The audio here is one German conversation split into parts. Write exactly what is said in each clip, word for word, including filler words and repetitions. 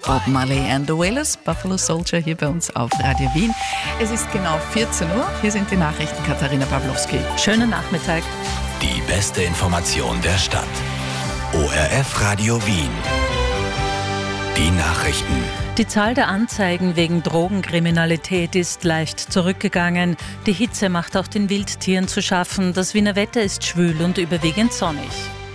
Bob Marley and the Wailers, Buffalo Soldier hier bei uns auf Radio Wien. Es ist genau vierzehn Uhr. Hier sind die Nachrichten. Katharina Pawlowski. Schönen Nachmittag. Die beste Information der Stadt. O R F Radio Wien. Die Nachrichten. Die Zahl der Anzeigen wegen Drogenkriminalität ist leicht zurückgegangen. Die Hitze macht auch den Wildtieren zu schaffen. Das Wiener Wetter ist schwül und überwiegend sonnig.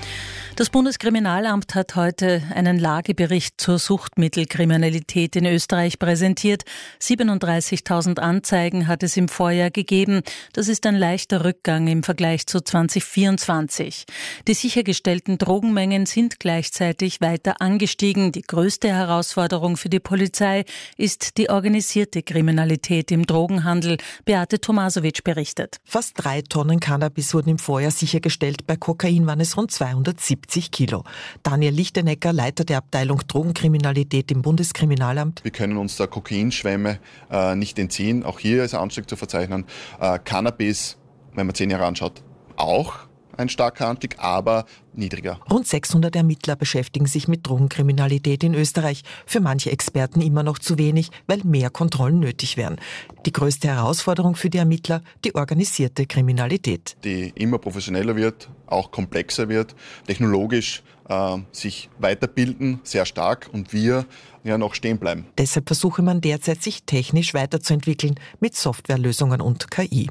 Das Bundeskriminalamt hat heute einen Lagebericht zur Suchtmittelkriminalität in Österreich präsentiert. siebenunddreißigtausend Anzeigen hat es im Vorjahr gegeben. Das ist ein leichter Rückgang im Vergleich zu zwanzig vierundzwanzig. Die sichergestellten Drogenmengen sind gleichzeitig weiter angestiegen. Die größte Herausforderung für die Polizei ist die organisierte Kriminalität im Drogenhandel. Beate Tomasovic berichtet. Fast drei Tonnen Cannabis wurden im Vorjahr sichergestellt. Bei Kokain waren es rund zweihundertsiebzig Kilo. Daniel Lichtenecker, Leiter der Abteilung Drogenkriminalität im Bundeskriminalamt. Wir können uns der Kokainschwemme äh, nicht entziehen. Auch hier ist ein Anstieg zu verzeichnen. Äh, Cannabis, wenn man zehn Jahre anschaut, auch ein starker Anstieg, aber niedriger. Rund sechshundert Ermittler beschäftigen sich mit Drogenkriminalität in Österreich. Für manche Experten immer noch zu wenig, weil mehr Kontrollen nötig wären. Die größte Herausforderung für die Ermittler, die organisierte Kriminalität. Die immer professioneller wird, auch komplexer wird, technologisch äh, sich weiterbilden, sehr stark, und wir ja noch stehen bleiben. Deshalb versuche man derzeit, sich technisch weiterzuentwickeln mit Softwarelösungen und K I.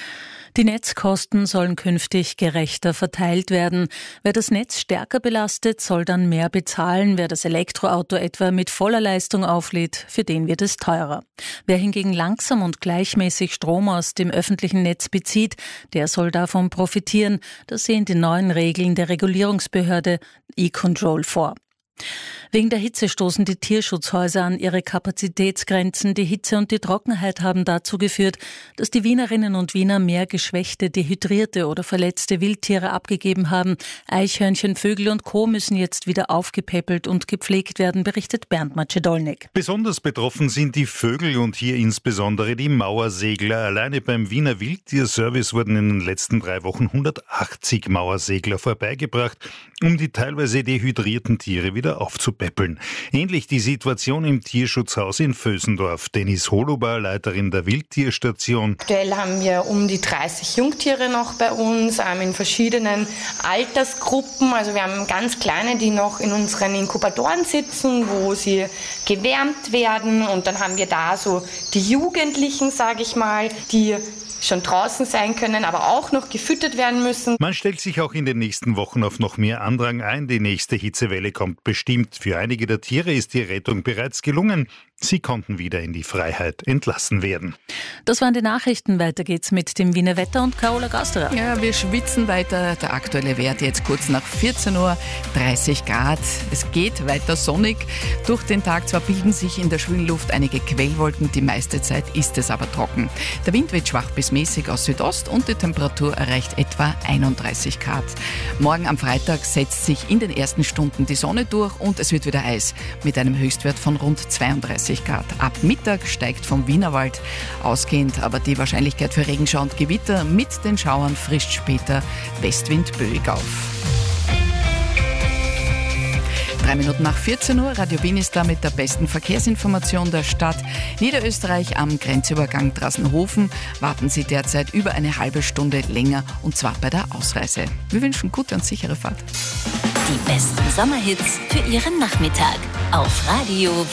Die Netzkosten sollen künftig gerechter verteilt werden. Wer das Netz stärker belastet, soll dann mehr bezahlen. Wer das Elektroauto etwa mit voller Leistung auflädt, für den wird es teurer. Wer hingegen langsam und gleichmäßig Strom aus dem öffentlichen Netz bezieht, der soll davon profitieren. Das sehen die neuen Regeln der Regulierungsbehörde E-Control vor. Wegen der Hitze stoßen die Tierschutzhäuser an ihre Kapazitätsgrenzen. Die Hitze und die Trockenheit haben dazu geführt, dass die Wienerinnen und Wiener mehr geschwächte, dehydrierte oder verletzte Wildtiere abgegeben haben. Eichhörnchen, Vögel und Co. müssen jetzt wieder aufgepäppelt und gepflegt werden, berichtet Bernd Macedolnik. Besonders betroffen sind die Vögel und hier insbesondere die Mauersegler. Alleine beim Wiener Wildtierservice wurden in den letzten drei Wochen hundertachtzig Mauersegler vorbeigebracht, um die teilweise dehydrierten Tiere wieder aufzupäppeln. Ähnlich die Situation im Tierschutzhaus in Vösendorf. Dennis Holuber, Leiterin der Wildtierstation. Aktuell haben wir um die dreißig Jungtiere noch bei uns, ähm, in verschiedenen Altersgruppen. Also wir haben ganz kleine, die noch in unseren Inkubatoren sitzen, wo sie gewärmt werden. Und dann haben wir da so die Jugendlichen, sage ich mal, die schon draußen sein können, aber auch noch gefüttert werden müssen. Man stellt sich auch in den nächsten Wochen auf noch mehr Andrang ein. Die nächste Hitzewelle kommt bestimmt. Für einige der Tiere ist die Rettung bereits gelungen. Sie konnten wieder in die Freiheit entlassen werden. Das waren die Nachrichten. Weiter geht's mit dem Wiener Wetter und Carola Gausterer. Ja, wir schwitzen weiter. Der aktuelle Wert jetzt kurz nach vierzehn Uhr, dreißig Grad. Es geht weiter sonnig. Durch den Tag zwar bilden sich in der schwülen Luft einige Quellwolken, die meiste Zeit ist es aber trocken. Der Wind wird schwach bis mäßig aus Südost und die Temperatur erreicht etwa einunddreißig Grad. Morgen am Freitag setzt sich in den ersten Stunden die Sonne durch und es wird wieder Eis mit einem Höchstwert von rund zweiunddreißig Grad. Ab Mittag steigt vom Wienerwald ausgehend aber die Wahrscheinlichkeit für Regenschauer und Gewitter. Mit den Schauern frischt später Westwind böig auf. Drei Minuten nach vierzehn Uhr, Radio Wien ist da mit der besten Verkehrsinformation der Stadt. Niederösterreich am Grenzübergang Drassenhofen warten Sie derzeit über eine halbe Stunde länger, und zwar bei der Ausreise. Wir wünschen gute und sichere Fahrt. Die besten Sommerhits für Ihren Nachmittag auf Radio